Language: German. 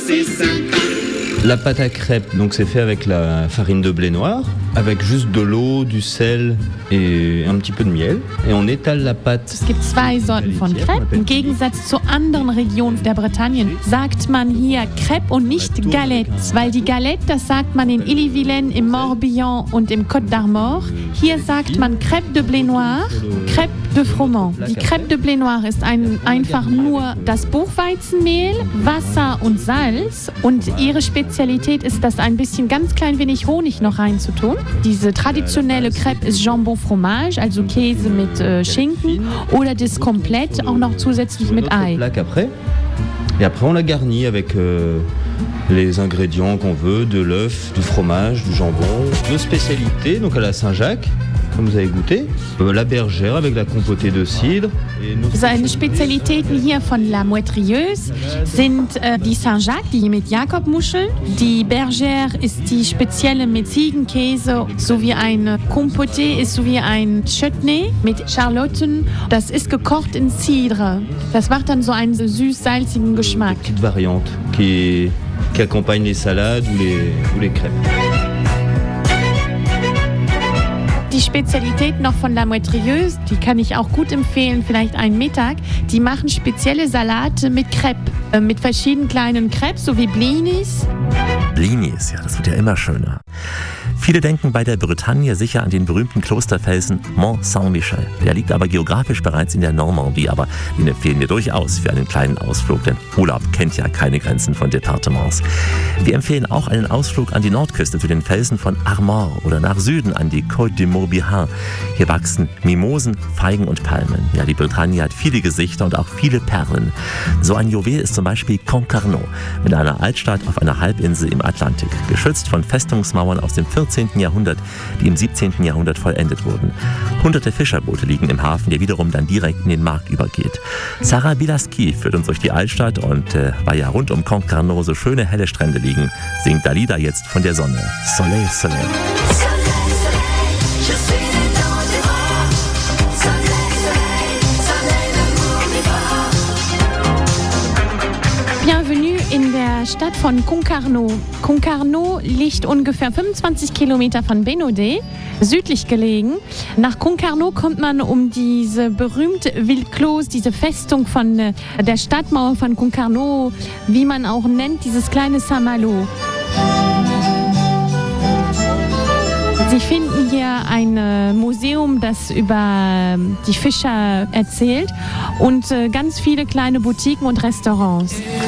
c'est sympa. La pâte à crêpes, donc c'est fait avec la farine de blé noir, avec juste de l'eau, du sel et un petit peu de miel. Et on étale la pâte. Es gibt zwei Sorten von Crepe. Im Gegensatz zu anderen Regionen der Bretagne sagt man hier Crepe und nicht Galette. Weil die Galette, das sagt man in Ille-et-Vilaine, im Morbihan und im Côte d'Armor. Hier sagt man Crêpe de blé noir, Crêpe de froment. Die Crêpe de blé noir ist einfach nur das Buchweizenmehl, Wasser und Salz. Und ihre Spezialität ist, das ein bisschen ganz klein wenig Honig noch reinzutun. Diese traditionelle Crepe ist Jambon Fromage, also Käse mit Schinken oder das komplett auch noch zusätzlich mit Ei. Et après on la garnit avec les ingrédients qu'on veut, de l'œuf, du fromage, du jambon. Nos spécialités, donc à la Saint-Jacques, comme vous avez goûté, la bergère avec la compotée de cidre. Seine Spezialitäten hier von La Moitrieuse sind die Saint-Jacques, die mit Jakobmuscheln. Die Bergère ist die spezielle mit Ziegenkäse, sowie ein Compoté ist sowie ein Chutney mit Schalotten. Das ist gekocht in Cidre. Das macht dann so einen süß-salzigen Geschmack. Petite variante qui accompagne les salades ou les crêpes. Die Spezialität noch von La Moitrieuse, die kann ich auch gut empfehlen, vielleicht einen Mittag. Die machen spezielle Salate mit Crepe, mit verschiedenen kleinen Crepes, so wie Blinis. Blinis, ja, das wird ja immer schöner. Viele denken bei der Bretagne sicher an den berühmten Klosterfelsen Mont Saint-Michel. Der liegt aber geografisch bereits in der Normandie, aber den empfehlen wir durchaus für einen kleinen Ausflug, denn Urlaub kennt ja keine Grenzen von Departements. Wir empfehlen auch einen Ausflug an die Nordküste zu den Felsen von Armor oder nach Süden an die Côte du Morbihan. Hier wachsen Mimosen, Feigen und Palmen. Ja, die Bretagne hat viele Gesichter und auch viele Perlen. So ein Juwel ist zum Beispiel Concarneau, mit einer Altstadt auf einer Halbinsel im Atlantik, geschützt von Festungsmauern aus dem 14. Jahrhundert, die im 17. Jahrhundert vollendet wurden. Hunderte Fischerboote liegen im Hafen, der wiederum dann direkt in den Markt übergeht. Sarah Bilaski führt uns durch die Altstadt und weil ja rund um Concarneau so schöne helle Strände liegen, singt Dalida jetzt von der Sonne. Soleil, Soleil. Bienvenue in der Stadt von Concarneau. Concarneau liegt ungefähr 25 Kilometer von Bénodet, südlich gelegen. Nach Concarneau kommt man um diese berühmte Villeclose, diese Festung von der Stadtmauer von Concarneau, wie man auch nennt, dieses kleine Saint-Malo. Sie finden hier ein Museum, das über die Fischer erzählt und ganz viele kleine Boutiquen und Restaurants.